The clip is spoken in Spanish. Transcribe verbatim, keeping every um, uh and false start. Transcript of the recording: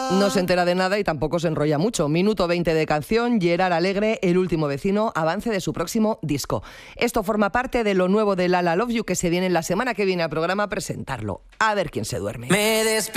No se entera de nada y tampoco se enrolla mucho. Minuto veinte de canción, Gerard Alegre, El último vecino, avance de su próximo disco. Esto forma parte de lo nuevo de Lala Love You, que se viene la semana que viene al programa a presentarlo. A ver quién se duerme. Me